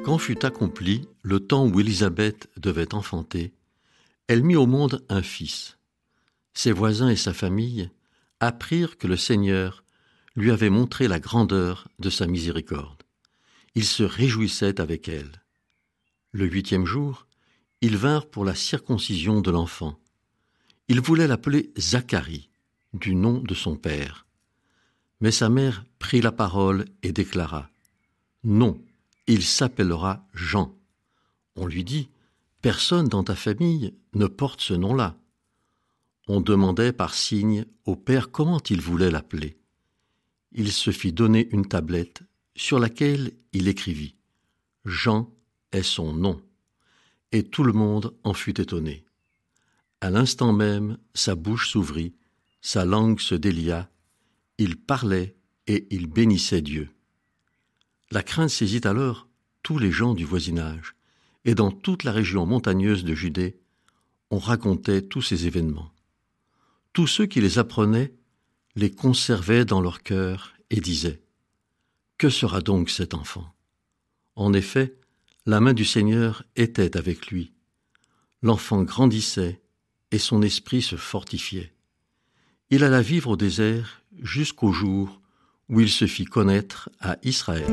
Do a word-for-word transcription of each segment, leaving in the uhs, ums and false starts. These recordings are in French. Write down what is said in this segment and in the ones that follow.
Quand fut accompli le temps où Élisabeth devait enfanter, elle mit au monde un fils. Ses voisins et sa famille apprirent que le Seigneur lui avait montré la grandeur de sa miséricorde. Ils se réjouissaient avec elle. Le huitième jour, ils vinrent pour la circoncision de l'enfant. Ils voulaient l'appeler Zacharie, du nom de son père. Mais sa mère prit la parole et déclara « Non, il s'appellera Jean. » On lui dit « Personne dans ta famille ne porte ce nom-là. » On demandait par signe au père comment il voulait l'appeler. Il se fit donner une tablette sur laquelle il écrivit « Jean est son nom. » Et tout le monde en fut étonné. À l'instant même, sa bouche s'ouvrit, sa langue se délia, il parlait et il bénissait Dieu. La crainte saisit alors tous les gens du voisinage, et dans toute la région montagneuse de Judée, on racontait tous ces événements. Tous ceux qui les apprenaient les conservaient dans leur cœur et disaient « Que sera donc cet enfant ?» En effet, la main du Seigneur était avec lui. L'enfant grandissait et son esprit se fortifiait. Il alla vivre au désert jusqu'au jour où il se fit connaître à Israël.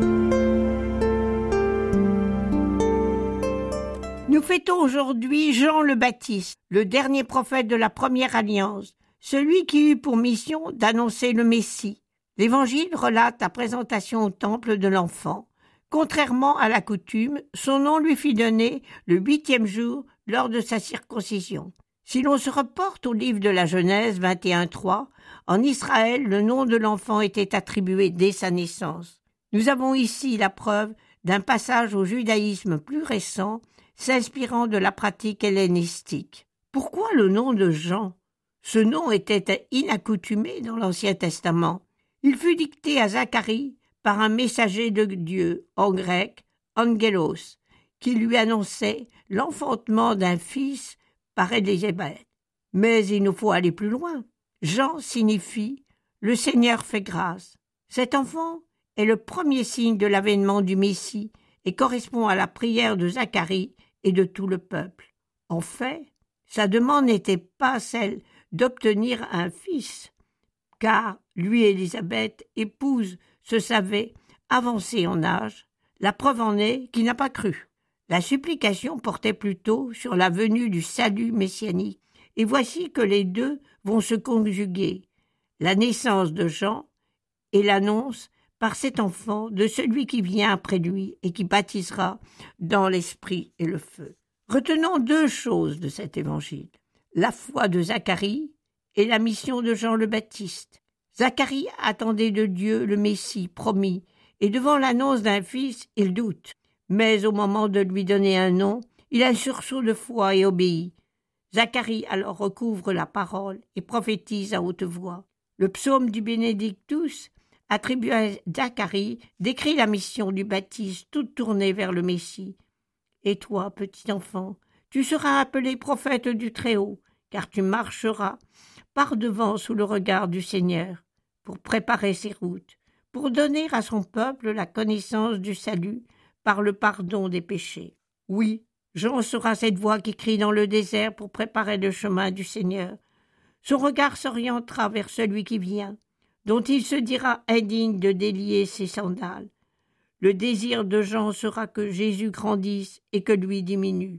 Nous fêtons aujourd'hui Jean le Baptiste, le dernier prophète de la première alliance, celui qui eut pour mission d'annoncer le Messie. L'Évangile relate la présentation au temple de l'enfant. Contrairement à la coutume, son nom lui fut donné le huitième jour lors de sa circoncision. Si l'on se reporte au livre de la Genèse vingt et un trois, en Israël, le nom de l'enfant était attribué dès sa naissance. Nous avons ici la preuve d'un passage au judaïsme plus récent, s'inspirant de la pratique hellénistique. Pourquoi le nom de Jean ? Ce nom était inaccoutumé dans l'Ancien Testament. Il fut dicté à Zacharie par un messager de Dieu, en grec, angelos, qui lui annonçait l'enfantement d'un fils par Élisabeth. Mais il nous faut aller plus loin. Jean signifie « le Seigneur fait grâce ». Cet enfant est le premier signe de l'avènement du Messie et correspond à la prière de Zacharie et de tout le peuple. En fait, sa demande n'était pas celle d'obtenir un fils, car lui et Élisabeth, épouse, se savait avancé en âge, la preuve en est qu'il n'a pas cru. La supplication portait plutôt sur la venue du salut messianique, et voici que les deux vont se conjuguer, la naissance de Jean et l'annonce par cet enfant de celui qui vient après lui et qui baptisera dans l'esprit et le feu. Retenons deux choses de cet évangile, la foi de Zacharie et la mission de Jean le Baptiste. Zacharie attendait de Dieu le Messie promis, et devant l'annonce d'un fils, il doute. Mais au moment de lui donner un nom, il a un sursaut de foi et obéit. Zacharie alors recouvre la parole et prophétise à haute voix. Le psaume du Benedictus, attribué à Zacharie, décrit la mission du Baptiste toute tournée vers le Messie. « Et toi, petit enfant, tu seras appelé prophète du Très-Haut, car tu marcheras par devant sous le regard du Seigneur, pour préparer ses routes, pour donner à son peuple la connaissance du salut par le pardon des péchés. Oui, Jean sera cette voix qui crie dans le désert pour préparer le chemin du Seigneur. Son regard s'orientera vers celui qui vient, dont il se dira indigne de délier ses sandales. Le désir de Jean sera que Jésus grandisse et que lui diminue.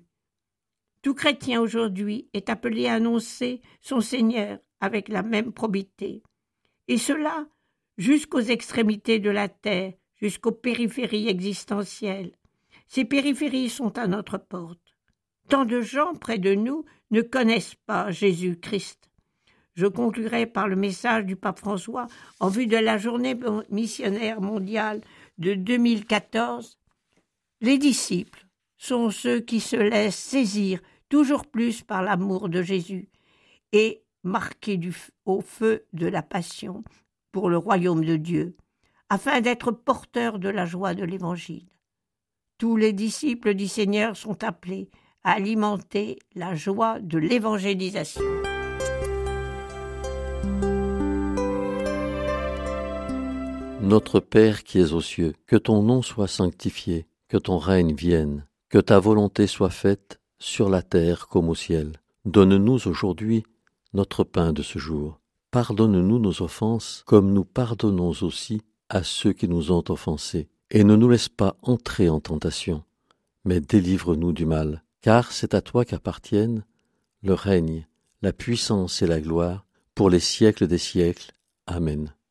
Tout chrétien aujourd'hui est appelé à annoncer son Seigneur avec la même probité. Et cela jusqu'aux extrémités de la terre, jusqu'aux périphéries existentielles. Ces périphéries sont à notre porte. Tant de gens près de nous ne connaissent pas Jésus-Christ. Je conclurai par le message du pape François en vue de la journée missionnaire mondiale de deux mille quatorze. Les disciples sont ceux qui se laissent saisir toujours plus par l'amour de Jésus et marqués du, au feu de la passion pour le royaume de Dieu, afin d'être porteurs de la joie de l'Évangile. Tous les disciples du Seigneur sont appelés à alimenter la joie de l'évangélisation. Notre Père qui es aux cieux, que ton nom soit sanctifié, que ton règne vienne, que ta volonté soit faite sur la terre comme au ciel. Donne-nous aujourd'hui notre pain de ce jour. Pardonne-nous nos offenses, comme nous pardonnons aussi à ceux qui nous ont offensés. Et ne nous laisse pas entrer en tentation, mais délivre-nous du mal. Car c'est à toi qu'appartiennent le règne, la puissance et la gloire, pour les siècles des siècles. Amen.